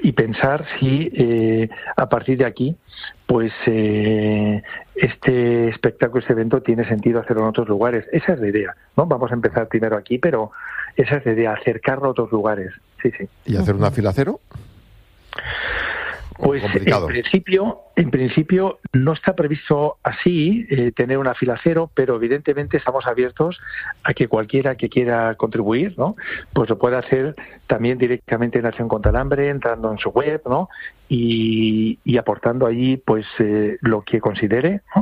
y pensar si a partir de aquí pues este espectáculo, este evento tiene sentido hacerlo en otros lugares. Esa es la idea, ¿no? Vamos a empezar primero aquí, pero esa es la idea, acercarlo a otros lugares. Sí. ¿Y hacer una fila cero? Pues en principio no está previsto así tener una fila cero, pero evidentemente estamos abiertos a que cualquiera que quiera contribuir, ¿no? Pues lo puede hacer también directamente en Acción contra el Hambre, entrando en su web, ¿no? Y aportando allí pues lo que considere, ¿no?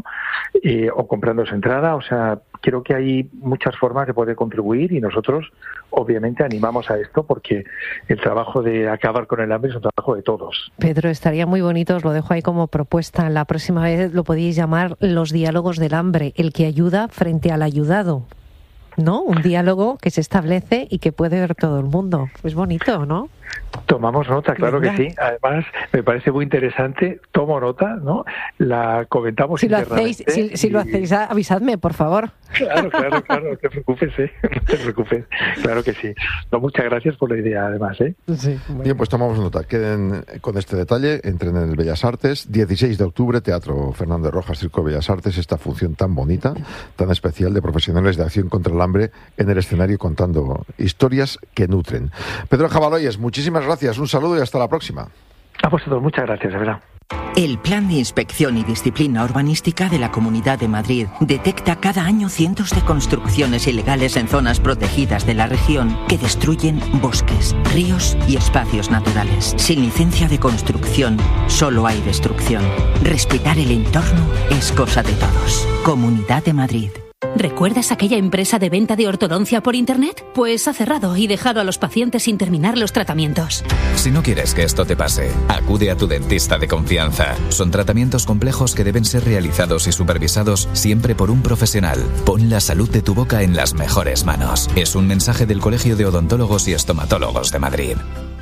O comprando su entrada. O sea, creo que hay muchas formas de poder contribuir y nosotros obviamente animamos a esto porque el trabajo de acabar con el hambre es un trabajo de todos. Pedro, estaría muy bonito, os lo dejo ahí como propuesta. La próxima vez lo podéis llamar los diálogos del hambre, el que ayuda frente al ayudado, ¿no? Un diálogo que se establece y que puede ver todo el mundo. Es bonito, ¿no? Tomamos nota, claro. Venga. Que sí. Además, me parece muy interesante. Tomo nota, ¿no? La comentamos internamente. Si lo hacéis, avisadme, por favor. Claro, no te preocupes, no te preocupes. Claro que sí. No, muchas gracias por la idea, además, Sí, bueno. Bien, pues tomamos nota. Queden con este detalle, entren en el Bellas Artes, 16 de octubre, Teatro Fernández Rojas, Circo de Bellas Artes, esta función tan bonita, tan especial de profesionales de acción contra el hambre en el escenario contando historias que nutren. Pedro Jabaloyes, muchísimas gracias, un saludo y hasta la próxima. A vosotros, muchas gracias, de verdad. El Plan de Inspección y Disciplina Urbanística de la Comunidad de Madrid detecta cada año cientos de construcciones ilegales en zonas protegidas de la región que destruyen bosques, ríos y espacios naturales. Sin licencia de construcción, solo hay destrucción. Respetar el entorno es cosa de todos. Comunidad de Madrid. ¿Recuerdas aquella empresa de venta de ortodoncia por internet? Pues ha cerrado y dejado a los pacientes sin terminar los tratamientos. Si no quieres que esto te pase, acude a tu dentista de confianza. Son tratamientos complejos que deben ser realizados y supervisados siempre por un profesional. Pon la salud de tu boca en las mejores manos. Es un mensaje del Colegio de Odontólogos y Estomatólogos de Madrid.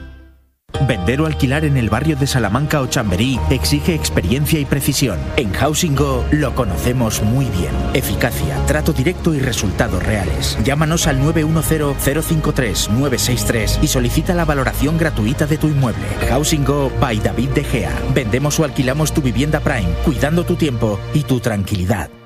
Vender o alquilar en el barrio de Salamanca o Chamberí exige experiencia y precisión. En Housing Go lo conocemos muy bien. Eficacia, trato directo y resultados reales. Llámanos al 910-053-963 y solicita la valoración gratuita de tu inmueble. Housing Go by David De Gea. Vendemos o alquilamos tu vivienda Prime, cuidando tu tiempo y tu tranquilidad.